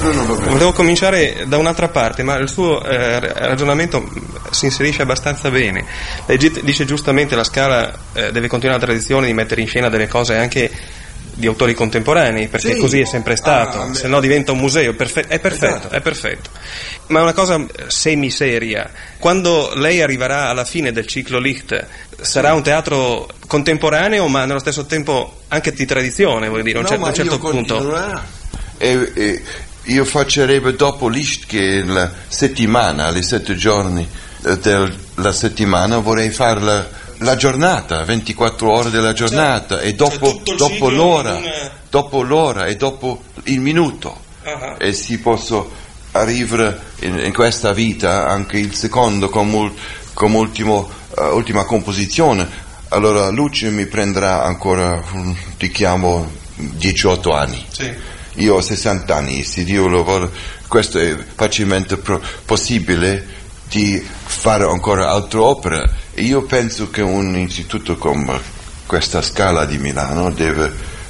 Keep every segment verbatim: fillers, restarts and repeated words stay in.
non va bene. Volevo cominciare da un'altra parte, ma il suo eh, ragionamento si inserisce abbastanza bene. Lei dice giustamente la Scala eh, deve continuare la tradizione di mettere in scena delle cose anche di autori contemporanei, perché sì. così è sempre stato, ah, se no diventa un museo. Perfe- è perfetto, esatto. è perfetto. Ma una cosa semiseria, quando lei arriverà alla fine del ciclo Licht, sarà un teatro contemporaneo ma nello stesso tempo anche di tradizione, vuol dire, a un, no, cer- un certo io punto. E, e io facerebbe dopo Licht, che la settimana, le sette giorni della settimana, vorrei farla la giornata, ventiquattro ore della giornata, cioè, e dopo, cioè dopo l'ora, in... dopo l'ora e dopo il minuto, uh-huh. E si posso arrivare in, in questa vita anche il secondo come, come ultimo, uh, ultima composizione. Allora Luce mi prenderà ancora, ti chiamo, diciotto anni. Sì. Io ho sessanta anni, se Dio lo vuole, questo è facilmente pro- possibile di fare ancora altre opere. E io penso che un istituto come questa Scala di Milano deve,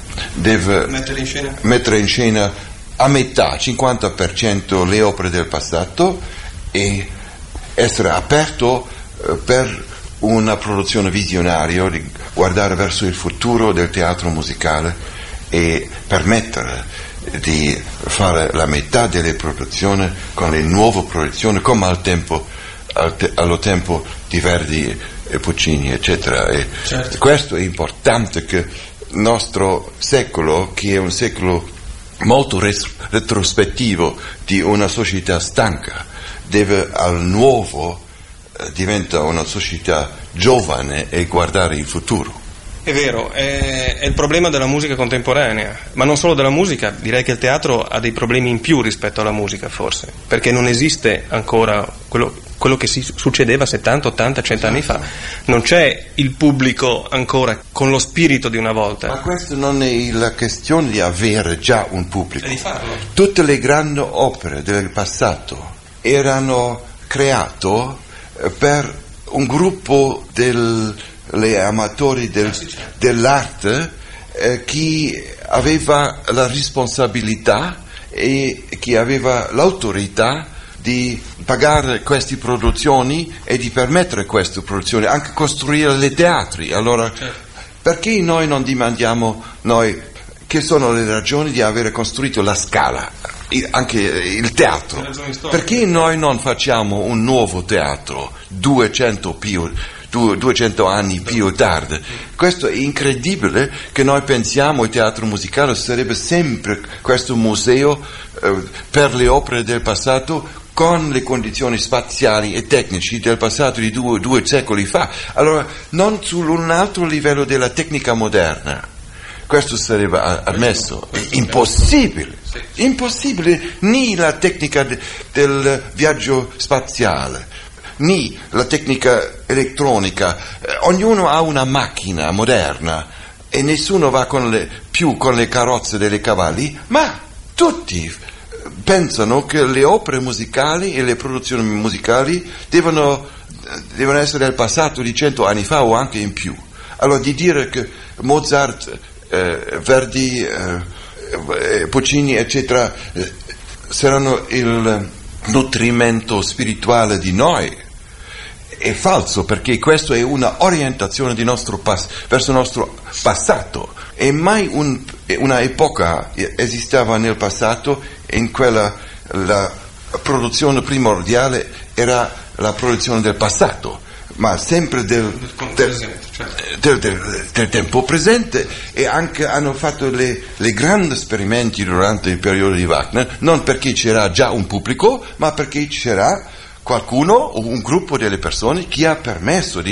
deve mettere in scena, mettere in scena a metà, cinquanta per cento le opere del passato, e essere aperto eh, per una produzione visionaria, di guardare verso il futuro del teatro musicale e permettere di fare la metà delle produzioni con le nuove produzioni, come al tempo, al te, allo tempo di Verdi e Puccini, eccetera. E certo. Questo è importante, che il nostro secolo, che è un secolo molto res- retrospettivo di una società stanca, deve al nuovo eh, diventa una società giovane e guardare il futuro. È vero, è, è il problema della musica contemporanea, ma non solo della musica, direi che il teatro ha dei problemi in più rispetto alla musica, forse, perché non esiste ancora quello, quello che si succedeva settanta, ottanta, cento anni fa. Non c'è il pubblico ancora con lo spirito di una volta. Ma questa non è la questione di avere già un pubblico. E di farlo. Tutte le grandi opere del passato erano create per un gruppo del le amatori del, dell'arte eh, che aveva la responsabilità e che aveva l'autorità di pagare queste produzioni e di permettere queste produzioni, anche costruire le teatri. Allora, certo. Perché noi non dimandiamo, noi, che sono le ragioni di aver costruito la Scala, anche il teatro? Perché noi non facciamo un nuovo teatro duecento più duecento anni più tardi? Questo è incredibile, che noi pensiamo il teatro musicale sarebbe sempre questo museo eh, per le opere del passato, con le condizioni spaziali e tecnici del passato di due, due secoli fa. Allora, non su un altro livello della tecnica moderna. Questo sarebbe ammesso. È impossibile. Impossibile. Né la tecnica de, del viaggio spaziale, né la tecnica elettronica. Eh, ognuno ha una macchina moderna e nessuno va con le, più con le carrozze dei cavalli, ma tutti pensano che le opere musicali e le produzioni musicali devono, devono essere del passato di cento anni fa o anche in più. Allora, di dire che Mozart, eh, Verdi, eh, Puccini, eccetera, eh, saranno il nutrimento spirituale di noi è falso, perché questa è una orientazione di nostro pas- verso il nostro passato. E mai un, una epoca esisteva nel passato in quella la produzione primordiale era la produzione del passato, ma sempre del, del, del, del, del tempo presente. E anche hanno fatto le, le grandi esperimenti durante il periodo di Wagner, non perché c'era già un pubblico, ma perché c'era qualcuno o un gruppo delle persone che ha permesso di